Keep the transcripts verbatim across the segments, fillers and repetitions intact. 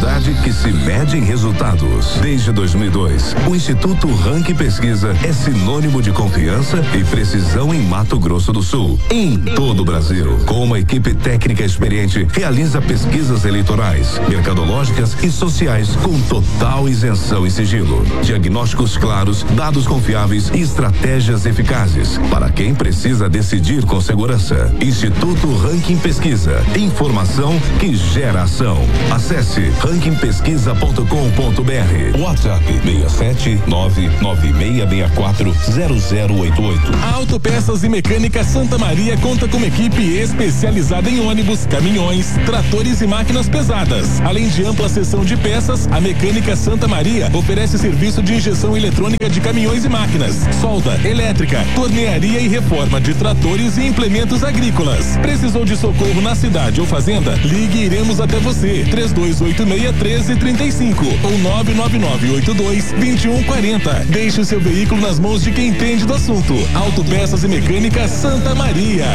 qualidade que se mede em resultados. Desde dois mil e dois, o Instituto Ranking Pesquisa é sinônimo de confiança e precisão em Mato Grosso do Sul, em todo o Brasil. Com uma equipe técnica experiente, realiza pesquisas eleitorais, mercadológicas e sociais com total isenção e sigilo. Diagnósticos claros, dados confiáveis e estratégias eficazes para quem precisa decidir com segurança. Instituto Ranking Pesquisa. Informação que gera ação. Acesse ranking pesquisa ponto com ponto br. WhatsApp seis sete nove nove seis seis quatro zero zero oito oito. A Autopeças e Mecânica Santa Maria conta com uma equipe especializada em ônibus, caminhões, tratores e máquinas pesadas. Além de ampla seção de peças, a Mecânica Santa Maria oferece serviço de injeção eletrônica de caminhões e máquinas, solda, elétrica, tornearia e reforma de tratores e implementos agrícolas. Precisou de socorro na cidade ou fazenda? Ligue e iremos até você. três dois oito seis, um três três cinco ou nove nove nove oito dois, dois um quatro zero. Deixe o seu veículo nas mãos de quem entende do assunto. Autopeças e Mecânica Santa Maria.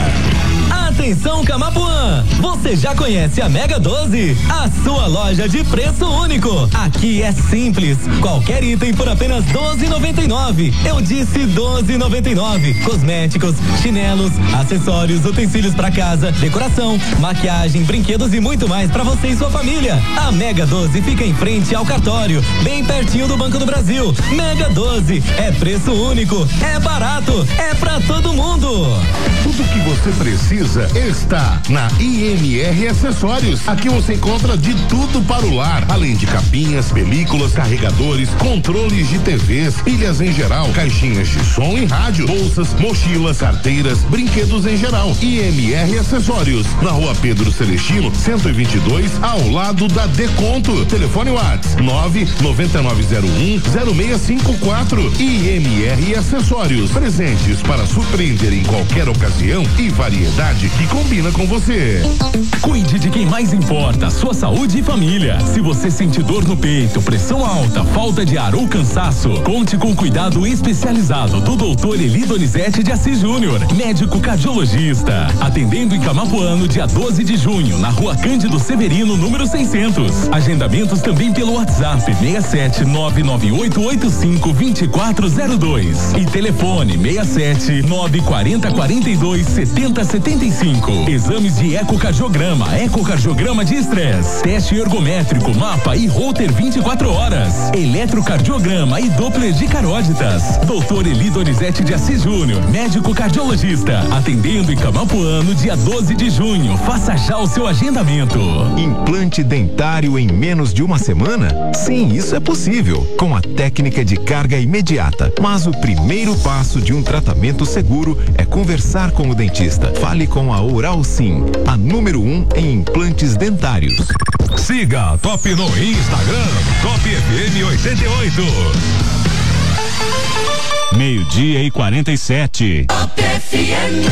Atenção, Camapuã! Você já conhece a Mega doze? A sua loja de preço único. Aqui é simples. Qualquer item por apenas doze e noventa e nove. Eu disse doze e noventa e nove. Cosméticos, chinelos, acessórios, utensílios para casa, decoração, maquiagem, brinquedos e muito mais para você e sua família. A Mega doze fica em frente ao cartório, bem pertinho do Banco do Brasil. Mega doze é preço único, é barato, é para todo mundo. Tudo que você precisa está na I M R Acessórios. Aqui você encontra de tudo para o lar, além de capinhas, películas, carregadores, controles de T Vs, pilhas em geral, caixinhas de som e rádio, bolsas, mochilas, carteiras, brinquedos em geral. I M R Acessórios, na Rua Pedro Celestino, cento e vinte e dois, ao lado da Deconto. Telefone WhatsApp nove nove nove zero um zero seis cinco quatro. I M R Acessórios, presentes para surpreender em qualquer ocasião e variedade que combina com você. Cuide de quem mais importa, sua saúde e família. Se você sente dor no peito, pressão alta, falta de ar ou cansaço, conte com cuidado especializado do doutor Eli Donizete de Assis Júnior, médico cardiologista. Atendendo em Camapuã, dia doze de junho, na Rua Cândido Severino, número seiscentos. Agendamentos também pelo WhatsApp seis sete nove nove oito oito cinco dois quatro zero dois e telefone seis sete nove quatro zero quatro dois sete zero sete cinco. Exames de ecocardiograma, ecocardiograma de estresse, teste ergométrico, mapa e holter vinte e quatro horas, eletrocardiograma e doppler de carótidas. doutor Eli Donizete de Assis Júnior, médico cardiologista, atendendo em Camapuã no dia doze de junho. Faça já o seu agendamento. Implante dentário em menos de uma semana? Sim, isso é possível, com a técnica de carga imediata. Mas o primeiro passo de um tratamento seguro é conversar com o dentista. Fale com a Oral Sim, a número um em implantes dentários. Siga a Top no Instagram, Top F M oitenta e oito. Meio-dia e quarenta e sete. Top F M.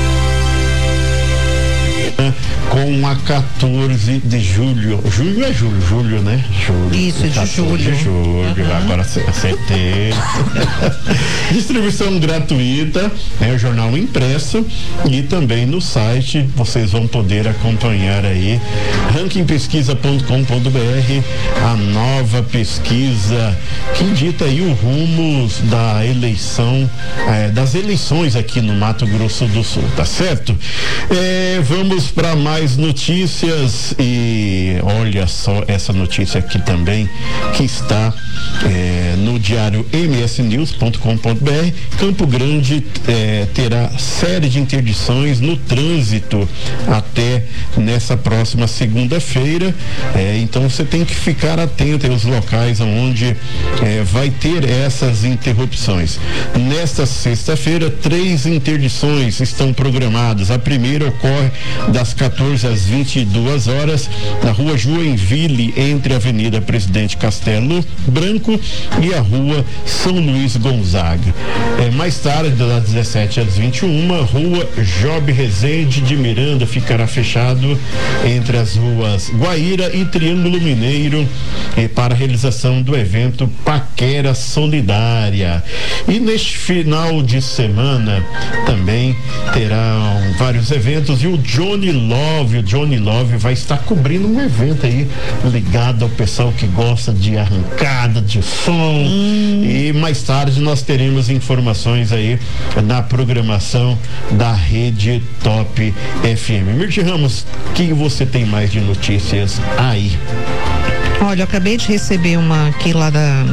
Com a quatorze de julho. Julho é julho, julho, né? Julho. Isso, de julho. De julho, uhum. Agora acertei. Distribuição gratuita, é o jornal impresso e também no site vocês vão poder acompanhar aí ranking pesquisa ponto com ponto br, a nova pesquisa que dita aí o rumo da eleição, é, das eleições aqui no Mato Grosso do Sul, tá certo? É, vamos para mais notícias e olha só essa notícia aqui também que está é, no diário m s news ponto com ponto br. Campo Grande é, terá série de interdições no trânsito até nessa próxima segunda-feira, é, então você tem que ficar atento aos locais onde é, vai ter essas interrupções. Nesta sexta-feira, três interdições estão programadas. A primeira ocorre das quatorze às vinte e duas horas na Rua Joinville, entre a Avenida Presidente Castelo Branco e a Rua São Luís Gonzaga. É, mais tarde, das dezessete às vinte e uma, Rua Job Rezende de Miranda ficará fechado entre as ruas Guaíra e Triângulo Mineiro eh, para a realização do evento Paquera Solidária. E neste final de semana também terão vários eventos, e o Johnny Love, o Johnny Love vai estar cobrindo um evento aí ligado ao pessoal que gosta de arrancada de som. Hum. E mais tarde nós teremos informações aí na programação da Rede Top F M. Mirti Ramos, o que você tem mais de notícias aí? Olha, eu acabei de receber uma aqui lá da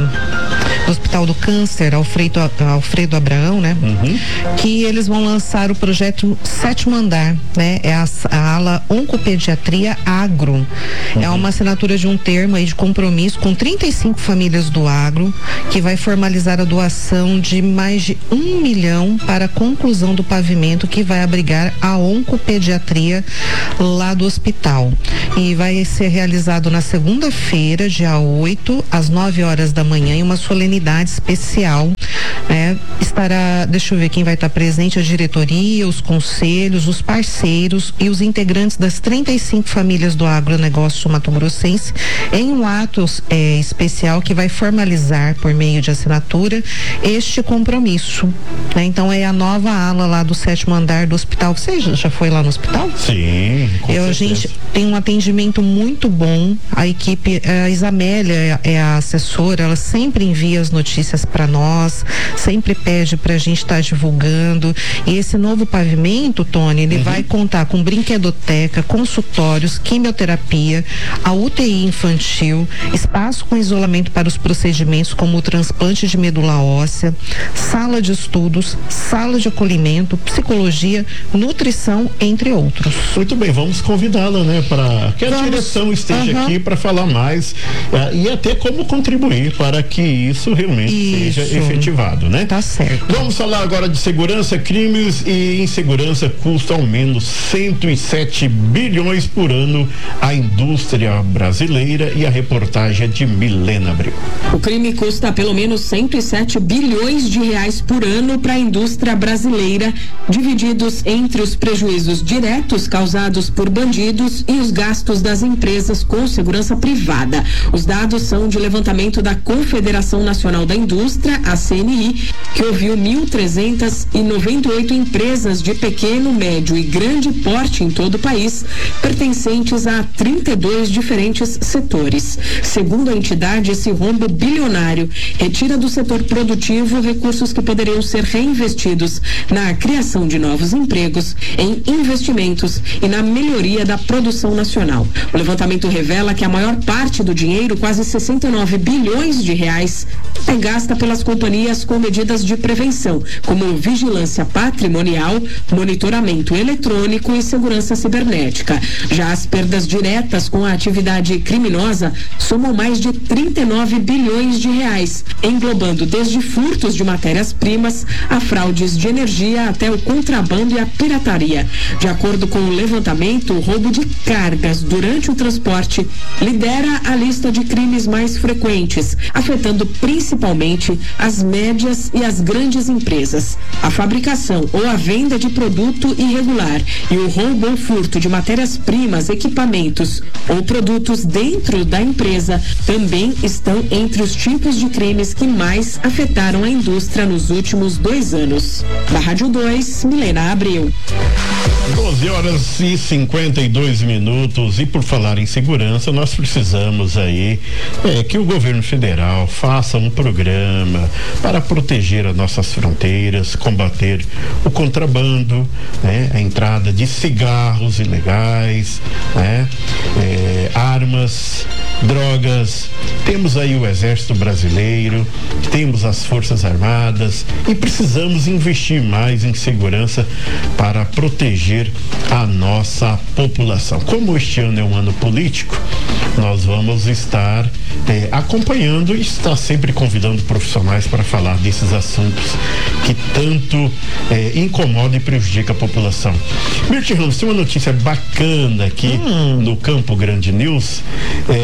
do Hospital do Câncer, Alfredo, Alfredo Abraão, né? Uhum. Que eles vão lançar o projeto Sétimo Andar, né? É a, a ala Oncopediatria Agro. Uhum. É uma assinatura de um termo aí de compromisso com trinta e cinco famílias do agro, que vai formalizar a doação de mais de um milhão para a conclusão do pavimento que vai abrigar a oncopediatria lá do hospital. E vai ser realizado na segunda-feira, dia oito, às nove horas da manhã, em uma solenidade especial, né? Estará, deixa eu ver quem vai estar presente: a diretoria, os conselhos, os parceiros e os integrantes das trinta e cinco famílias do agronegócio mato-grossense, em um ato é, especial que vai formalizar por meio de assinatura este compromisso, né? Então é a nova ala lá do sétimo andar do hospital. Você já, já foi lá no hospital? Sim, com Eu, a gente tem um atendimento muito bom. A equipe, a Isamélia é, é a assessora, ela sempre envia as notícias para nós, sempre pede pra gente estar tá divulgando. E esse novo pavimento, Tony, ele uhum. vai contar com brinquedoteca, consultórios, quimioterapia, a U T I infantil, espaço com isolamento para os procedimentos como o transplante de medula óssea, sala de estudos, sala de acolhimento, psicologia, nutrição, entre outros. Muito bem, vamos convidá-la, né, para que a vamos. direção esteja uhum. aqui para falar mais uh, e até como contribuir para que isso realmente isso. seja efetivado, né? Tá certo. Vamos falar agora de segurança. Crimes e insegurança custam ao menos cento e sete bilhões por ano à indústria brasileira, e a reportagem é de Milena Abreu. O crime custa pelo menos cento e sete bilhões de reais por ano para a indústria brasileira, divididos entre os prejuízos diretos causados por bandidos e os gastos das empresas com segurança privada. Os dados são de levantamento da Confederação Nacional da Indústria, a C N I, que ouviu mil trezentas e noventa e oito empresas de pequeno, médio e grande porte em todo o país, pertencentes a trinta e dois diferentes setores. Segundo a entidade, esse rombo bilionário retira do setor produtivo recursos que poderiam ser reinvestidos na criação de novos empregos, em investimentos e na melhoria da produção nacional. O levantamento revela que a maior parte do dinheiro, quase sessenta e nove bilhões de reais, é gasta pelas companhias com medidas de prevenção, como vigilância patrimonial, monitoramento eletrônico e segurança cibernética. Já as perdas diretas com a atividade criminosa somam mais de trinta e nove bilhões de reais, englobando desde furtos de matérias-primas a fraudes de energia até o contrabando e a pirataria. De acordo com o levantamento, o roubo de cargas durante o transporte lidera a lista de crimes mais frequentes, afetando principalmente as médias e as grandes empresas. A fabricação ou a venda de produto irregular e o roubo ou furto de matérias-primas, equipamentos ou produtos dentro da empresa também estão entre os tipos de crimes que mais afetaram a indústria nos últimos dois anos. Da Rádio dois, Milena Abreu. doze horas e cinquenta e dois minutos, e por falar em segurança, nós precisamos aí é, que o governo federal faça um programa para proteger as nossas fronteiras, combater o contrabando, né, a entrada de cigarros ilegais, né, é, armas, drogas. Temos aí o Exército Brasileiro, temos as Forças Armadas, e precisamos investir mais em segurança para proteger a nossa população. Como este ano é um ano político, nós vamos estar eh, acompanhando e estar sempre convidando profissionais para falar desses assuntos que tanto eh, incomoda e prejudica a população. Mirti Ramos, tem uma notícia bacana aqui hum. no Campo Grande News. Eh,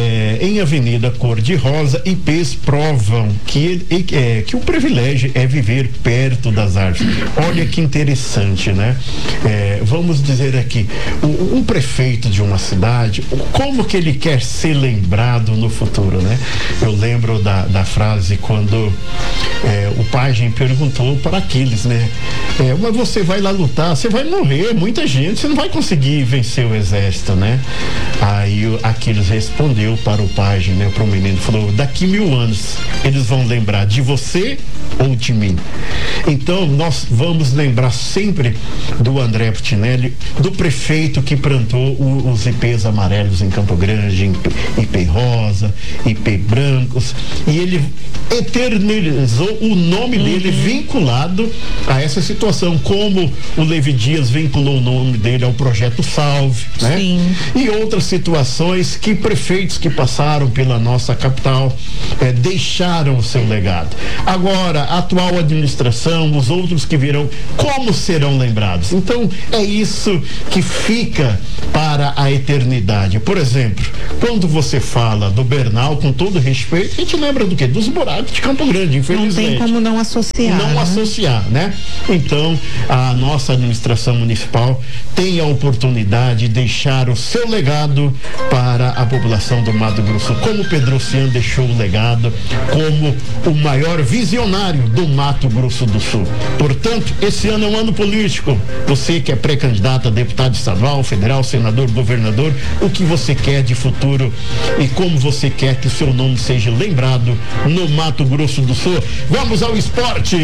em Avenida Cor-de-Rosa, I Ps provam que, ele, é, que o privilégio é viver perto das árvores. Olha que interessante, né? É, vamos dizer aqui, o, um prefeito de uma cidade, como que ele quer ser lembrado no futuro, né? Eu lembro da, da frase quando é, o pajem perguntou para Aquiles, né? É, mas você vai lá lutar, você vai morrer, muita gente, você não vai conseguir vencer o exército, né? Aí o Aquiles respondeu para o pajem, né? Para o menino, falou, daqui mil anos eles vão lembrar de você ou de mim. Então nós vamos lembrar sempre do André Putinelli, do prefeito que plantou o, os I Ps amarelos em Campo Grande, I P rosa, I P brancos, e ele eternizou o nome uhum. dele vinculado a essa situação, como o Levi Dias vinculou o nome dele ao projeto Salve, né? Sim. E outras situações que prefeitos que passaram pela nossa capital eh, deixaram o seu legado. Agora, a atual administração, os outros que virão, como serão lembrados? Então, é isso que fica para a eternidade. Por exemplo, quando você fala do Bernal, com todo respeito, a gente lembra do quê? Dos buracos de Campo Grande, infelizmente. Não tem como não associar. Não né? associar, né? Então, a nossa administração municipal tem a oportunidade de deixar o seu legado para a população do Mato Grosso, como Pedro Cian deixou o legado, como o maior visionário do Mato Grosso do Sul. Portanto, esse ano é um ano político. Você que é pré-candidato a deputado estadual, federal, senador, governador, o que você quer de futuro e como você quer que o seu nome seja lembrado no Mato Grosso do Sul. Vamos ao esporte!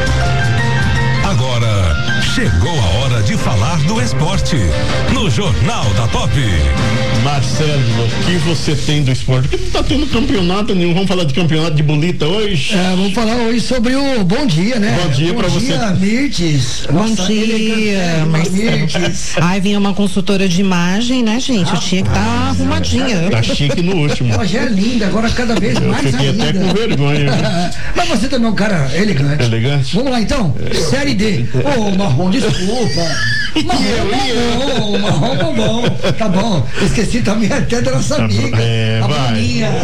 Agora, chegou a hora de falar do esporte, no Jornal da Top. Marcelo, o que você tem do esporte? Porque não tá tendo campeonato nenhum. Vamos falar de campeonato de bolita hoje? É, vamos falar hoje sobre o Bom Dia, né? Bom dia pra você. Bom dia, Mirtes. Bom dia, Mirtes. Ai, vinha uma consultora de imagem, né, gente? Eu tinha que estar tá arrumadinha. Tá chique no último. Ela já é linda, agora cada vez Eu mais fiquei ainda. até com vergonha. Né? Mas você também é um cara elegante. Elegante? Vamos lá, então. É. Série D. Ô, oh, Marrom, desculpa. Marrom, bom, Marrom, bom. Tá bom. Esqueci também até da nossa amiga. É, a vai.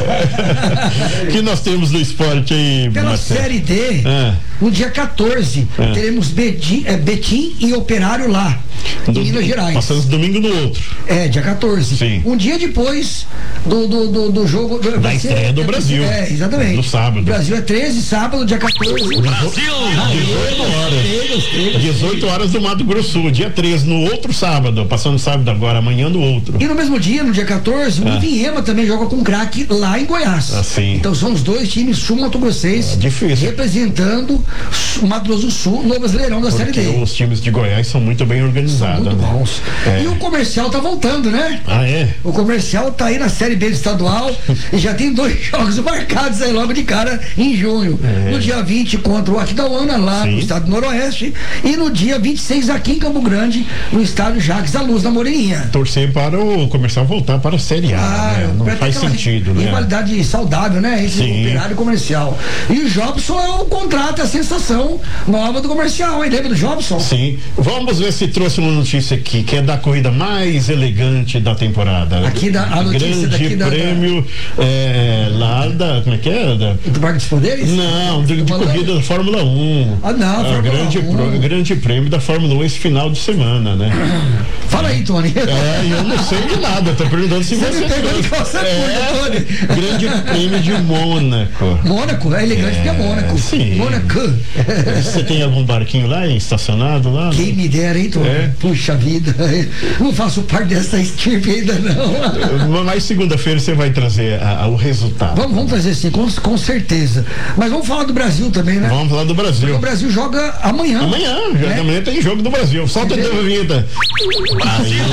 O que nós temos no esporte aí, Pela Marcelo? Série D, é. no dia quatorze, é. teremos Betim, é, Betim e Operário lá, em do, Minas Gerais. Passamos domingo no outro. É, dia quatorze. Sim. Um dia depois do, do, do, do jogo. Do, da estreia ser, do é, Brasil. É, exatamente. Do sábado. O Brasil é treze, sábado, dia quatorze. Brasil! dezoito horas. dezoito horas do Mato Grosso Sul, dia treze, no outro sábado. Passando sábado agora, amanhã no outro. E no mesmo dia, no dia quatorze, o Vinhema também joga com craque lá em Goiás. Assim. Então são os dois times sul-mato-grossenses é representando o Mato Grosso do Sul no Brasileirão da Porque Série D. Os times de Goiás são muito bem organizados. São muito né? bons. É. E o Comercial tá voltando, né? Ah, é? O Comercial tá aí na Série B estadual e já tem dois jogos marcados aí logo de cara em junho. É. No dia vinte contra o Aquidauana, lá Sim. no estado do Noroeste, e no dia vinte e seis aqui em Campo Grande, no estádio Jacques da Luz, na Moreninha. Torcer para o Comercial voltar para a Série A, ah, né? Não faz sentido, né? Rivalidade saudável, né? Entre o Operário e o Comercial. E o Jobson é o contrato, é a sensação nova do Comercial, hein? Lembra do Jobson? Sim. Vamos ver se trouxe uma notícia aqui, que é da corrida mais elegante da temporada. Aqui da a notícia Grande daqui prêmio da, é, lá da, como é que é? Da, do Parque dos Poderes? Não, de, de corrida da Fórmula um. Ah, não, é, grande, pro, grande prêmio da Fórmula um esse final de semana, né? Fala aí, Tony. É, eu não sei de nada, tô perguntando se você, você é, Tony. Grande prêmio de Mônaco. Mônaco, é elegante é, que é Mônaco. Sim. Mônaco. Você tem algum barquinho lá estacionado lá? Quem me dera, hein, Tony? É. Puxa vida, não faço parte dessa estirpe ainda não. Mas segunda-feira você vai trazer a, a, o resultado. Vamos, vamos trazer sim, com, com certeza. Mas vamos falar do Brasil também, né? Vamos falar do Brasil. Porque o Brasil joga amanhã. Amanhã, né? Amanhã tem jogo do Brasil. Solta a vinheta. Brasil.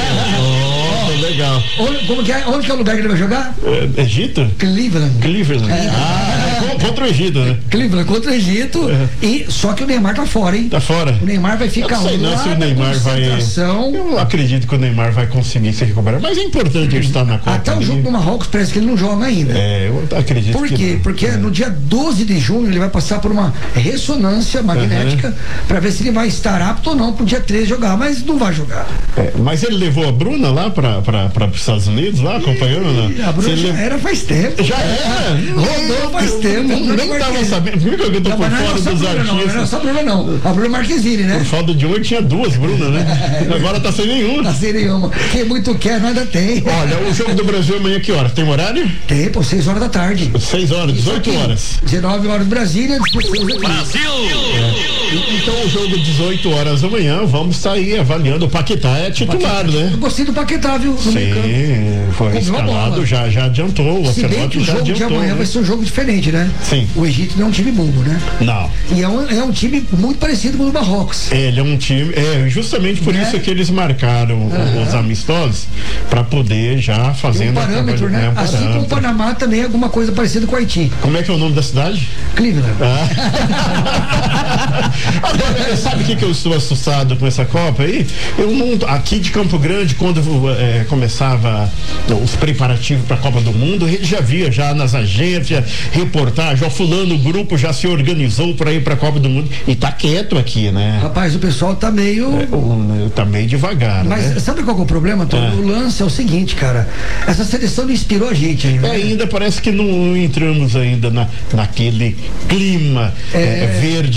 Oh, legal. Onde, como que é? Onde que é o lugar que ele vai jogar? É, Egito? Cleveland. Cleveland. É. Ah, contra o Egito, né? Cleveland contra o Egito. É. E só que o Neymar tá fora, hein? Tá fora. O Neymar vai ficar eu não sei lá não se o Neymar vai. Eu acredito que o Neymar vai conseguir se recuperar. Mas é importante ele estar na Copa. Até o jogo do Marrocos parece que ele não joga ainda. É, eu acredito. Por que quê? Não. Porque é. no dia doze de junho ele vai passar por uma ressonância magnética uhum. para ver se ele vai estar apto ou não pro dia treze jogar, mas não vai jogar. É, mas ele levou a Bruna lá pra, pra para os Estados Unidos lá, acompanhando, né? A Bruna já era faz tempo. Já era? Rodou faz tempo. Eu nem tava sabendo. Primeiro que eu tô por fora dos artistas. Não, não é só Bruna, não. A Bruna Marquezine, né? Por falta de uma, tinha duas Bruna, né? Agora tá sem nenhuma. Tá sem nenhuma. Quem muito quer, nada tem. Olha, o jogo do Brasil amanhã que hora? Tem horário? Tem, pô, seis horas da tarde. seis horas, dezoito horas. dezenove horas Brasília. Brasil! É. Então o jogo dezoito horas da manhã, vamos estar aí avaliando. O Paquetá é titular, Paquetá. né? Eu gostei do Paquetá, viu? Sim, foi escalado, já, já adiantou. O Se bem que o jogo de amanhã, né, vai ser um jogo diferente, né? Sim. O Egito não é um time mundo, né? Não. E é um, é um time muito parecido com o Marrocos. Ele é um time, é justamente por é. isso que eles marcaram uhum. os amistosos, para poder já fazer um parâmetro, né? Um assim como o Panamá também é alguma coisa parecida com o Haiti. Como é que é o nome da cidade? Cleveland. Ah. Agora, sabe o que, que eu estou assustado com essa Copa aí? Eu não, aqui de Campo Grande, quando é, começava os preparativos para a Copa do Mundo, a gente já via já nas agências, reportagem, ó, fulano, o grupo já se organizou para ir para a Copa do Mundo e tá quieto aqui, né? Rapaz, o pessoal tá meio... É, o, tá meio devagar, Mas né? sabe qual é o problema, Tom? É. O lance é o seguinte, cara, essa seleção não inspirou a gente ainda. É, né? ainda parece que não entramos ainda na, naquele clima é, é, verde